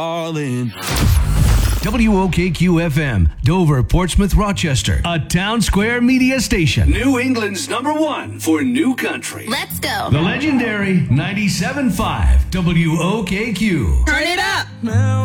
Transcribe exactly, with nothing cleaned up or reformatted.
All in. W O K Q F M, Dover, Portsmouth, Rochester, a Town Square media station. New England's number one for new country. Let's go. The legendary ninety-seven point five W O K Q. Turn it up.